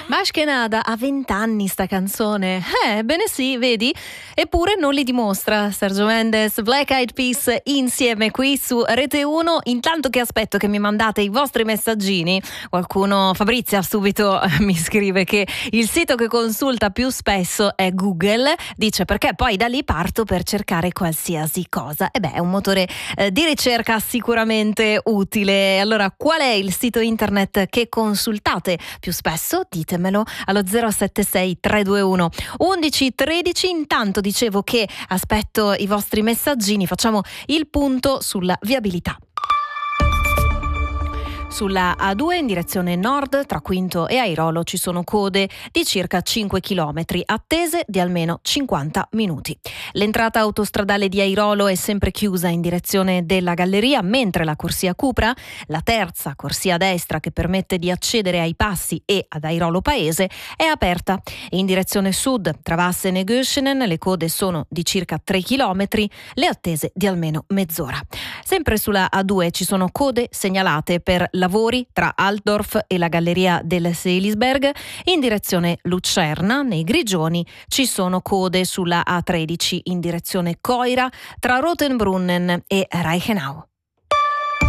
Mashkenada ha 20 anni sta canzone. Bene sì, vedi? Eppure non li dimostra. Sergio Mendes, Black Eyed Peas insieme qui su Rete 1. Intanto che aspetto che mi mandate i vostri messaggini, qualcuno, Fabrizia subito mi scrive che il sito che consulta più spesso è Google, dice perché poi da lì parto per cercare qualsiasi cosa. È un motore di ricerca sicuramente utile. Allora, qual è il sito internet che consultate più spesso? Ditemelo allo 076 321 1113. Intanto dicevo che aspetto i vostri messaggini, facciamo il punto sulla viabilità. Sulla A2 in direzione nord tra Quinto e Airolo ci sono code di circa 5 km, attese di almeno 50 minuti. L'entrata autostradale di Airolo è sempre chiusa in direzione della Galleria, mentre la corsia Cupra, la terza corsia a destra che permette di accedere ai passi e ad Airolo Paese, è aperta. In direzione sud tra Vassen e Göschenen le code sono di circa 3 km, le attese di almeno mezz'ora. Sempre sulla A2 ci sono code segnalate per lavori tra Altdorf e la Galleria del Seelisberg. In direzione Lucerna, nei Grigioni, ci sono code sulla A13 in direzione Coira tra Rotenbrunnen e Reichenau.